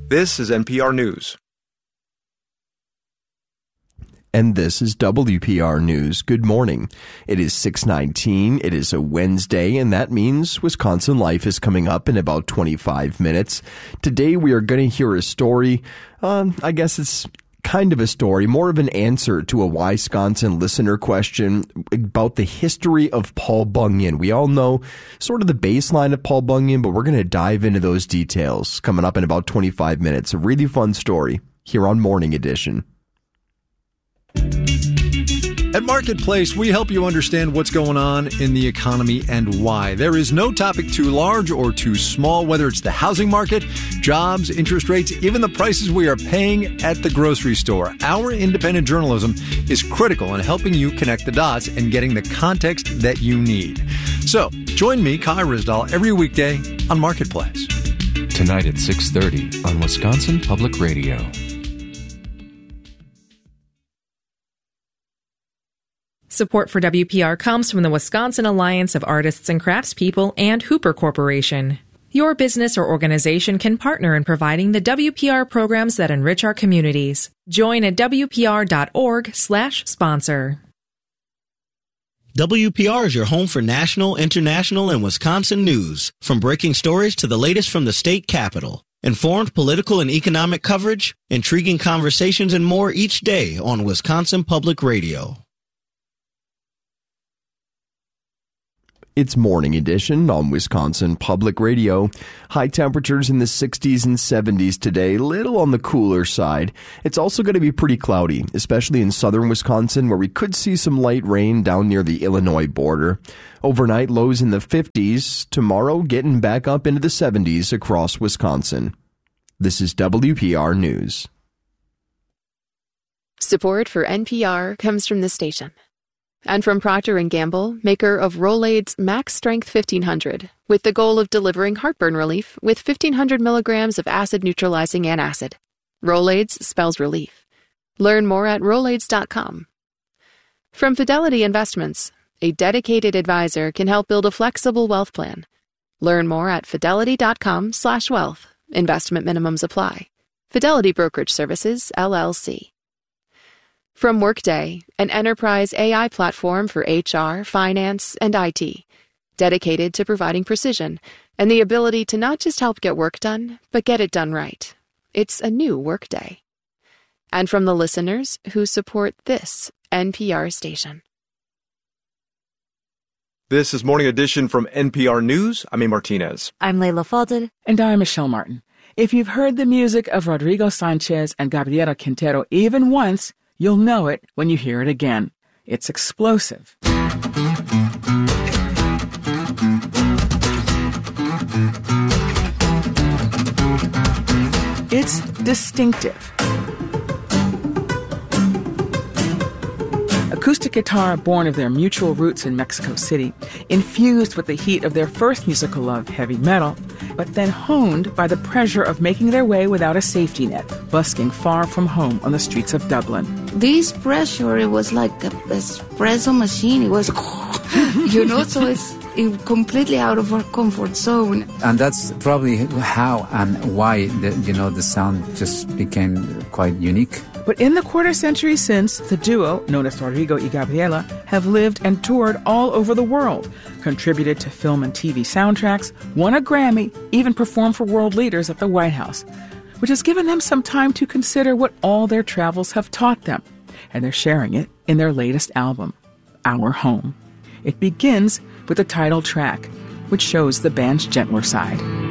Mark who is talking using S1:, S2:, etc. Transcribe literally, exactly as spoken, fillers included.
S1: This is N P R News.
S2: And this is W P R News. Good morning. It is six nineteen. It is a Wednesday, and that means Wisconsin Life is coming up in about twenty-five minutes. Today we are going to hear a story. Um, I guess it's kind of a story, more of an answer to a Wisconsin listener question about the history of Paul Bunyan. We all know sort of the baseline of Paul Bunyan, but we're going to dive into those details coming up in about twenty-five minutes. A really fun story here on Morning Edition.
S3: At Marketplace, we help you understand what's going on in the economy and why. There is no topic too large or too small, whether it's the housing market, jobs, interest rates, even the prices we are paying at the grocery store. Our independent journalism is critical in helping you connect the dots and getting the context that you need. So, join me, Kai Ryssdal, every weekday on Marketplace.
S4: Tonight at six thirty on Wisconsin Public Radio.
S5: Support for W P R comes from the Wisconsin Alliance of Artists and Craftspeople and Hooper Corporation. Your business or organization can partner in providing the W P R programs that enrich our communities. Join at W P R dot org slash sponsor.
S6: W P R is your home for national, international, and Wisconsin news, from breaking stories to the latest from the state capitol. Informed political and economic coverage, intriguing conversations, and more each day on Wisconsin Public Radio.
S2: It's Morning Edition on Wisconsin Public Radio. High temperatures in the sixties and seventies today, little on the cooler side. It's also going to be pretty cloudy, especially in southern Wisconsin, where we could see some light rain down near the Illinois border. Overnight lows in the fifties. Tomorrow getting back up into the seventies across Wisconsin. This is W P R News.
S7: Support for N P R comes from the station. And from Procter and Gamble, maker of Rolaids Max Strength fifteen hundred, with the goal of delivering heartburn relief with fifteen hundred milligrams of acid-neutralizing antacid. Rolaids spells relief. Learn more at Rolaids dot com. From Fidelity Investments, a dedicated advisor can help build a flexible wealth plan. Learn more at Fidelity dot com slash wealth. Investment minimums apply. Fidelity Brokerage Services, L L C. From Workday, an enterprise A I platform for H R, finance, and I T, dedicated to providing precision and the ability to not just help get work done, but get it done right. It's a new Workday. And from the listeners who support this N P R station.
S1: This is Morning Edition from N P R News. I'm A. Martinez.
S8: I'm Leila Fadel.
S9: And I'm Michelle Martin. If you've heard the music of Rodrigo Sanchez and Gabriela Quintero even once, you'll know it when you hear it again. It's explosive. It's distinctive. Acoustic guitar born of their mutual roots in Mexico City, infused with the heat of their first musical love, heavy metal, but then honed by the pressure of making their way without a safety net, busking far from home on the streets of Dublin.
S8: This pressure, it was like an espresso machine. It was, you know, so it's it completely out of our comfort zone.
S10: And that's probably how and why, the, you know, the sound just became quite unique.
S9: But in the quarter century since, the duo, known as Rodrigo y Gabriela, have lived and toured all over the world, contributed to film and T V soundtracks, won a Grammy, even performed for world leaders at the White House, which has given them some time to consider what all their travels have taught them. And they're sharing it in their latest album, Our Home. It begins with the title track, which shows the band's gentler side.